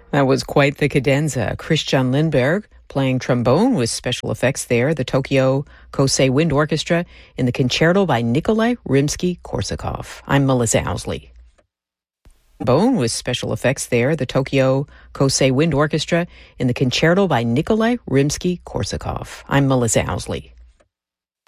That was quite the cadenza. Christian Lindberg playing trombone with special effects there, the Tokyo Kosei Wind Orchestra in the concerto by Nikolai Rimsky-Korsakov. I'm Melissa Owsley. Trombone with special effects there, the Tokyo Kosei Wind Orchestra in the concerto by Nikolai Rimsky-Korsakov. I'm Melissa Owsley.